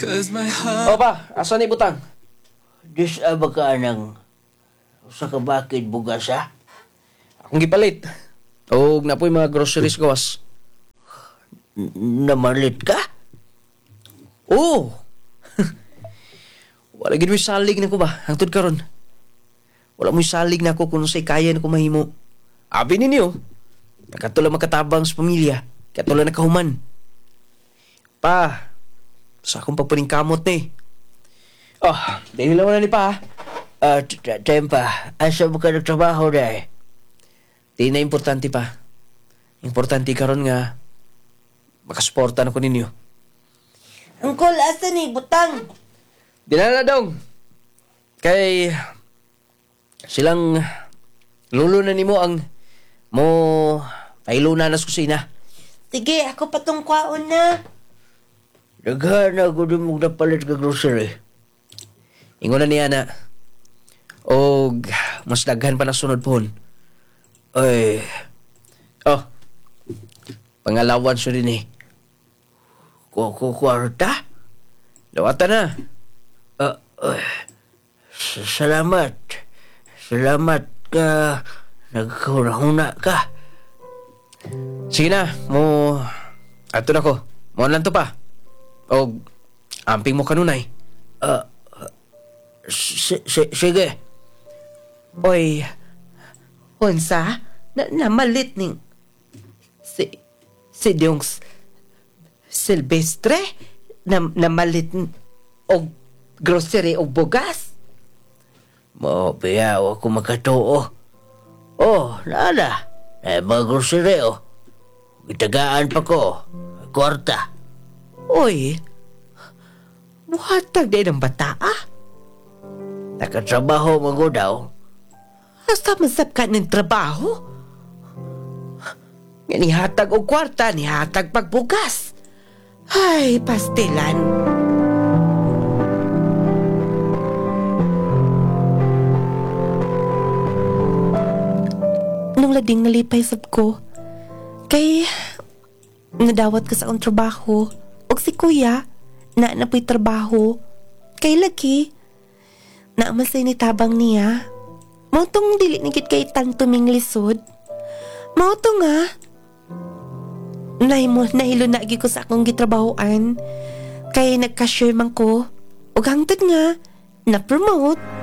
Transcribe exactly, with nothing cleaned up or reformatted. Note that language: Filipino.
O pa, asa ni butang? Dis aba ka nang sa kabakid bugas ha? Akong gipalit. O napoy mga groceries gawas. N- Namalit ka? Oo. Wala gid mo'y salig na ko ba? Hangtod karon. Wala mo'y salig na ko kung sa'y kaya na ko mahimo. Abi ninyo. Nakatula makatabang sa pamilya. Katula na kahuman. Pa, sa akong pagpaningkamot ni. Oh, dahil lang na ni pa. Ah, Tempa, asa mo ka nagtrabaho na eh? Di na importante pa. Importante karon nga makasuporta na ko ninyo. Angkol, asa ni butang? Dinala dong. Kay silang lulo na nimo ang mo pailuna na sa kusina. Sige, ako patong kwaon na. Daghan na ako din mong napalit ka grocery. Ingon na niya na. O mas daghan pa na sunod pohon. Ay, Oh. Pangalawan so din eh. kukwarta? Dawatan na. Ah, ah, salamat. Salamat ka. Nagkahuna ka. Sige na, mo ato na ko. Mo lang to pa. O amping mo kanunay. Ah, si- si- sige. Oy, unsa? Na namalit ning si si Diyong S- Silvestre na namalit n- og grocery og bugas. Mo, piyaw ako makatuo. Oh, nada. Eh, mga grocery, oh. Itagaan pa ko. Kwarta. Oy, buhatag din ang bata ah. Nakatrabaho mo daw. Asa masap ka ng trabaho? Nga nihatag og kwarta, nihatag pagbugas. Ay, pastilan. Nung lading nalipay sab ko, kay nadawat ka sa akong trabaho, og si kuya, na napoy trabaho, kay lagi, naamasay ni tabang niya. Mautong dili nigit kay tantuming lisod. Mauto nga. Nay mo, nahilo na agi ko sa akong gitrabahoan. Kay nagka-share man ko. Ug hangtod nga, na-promote.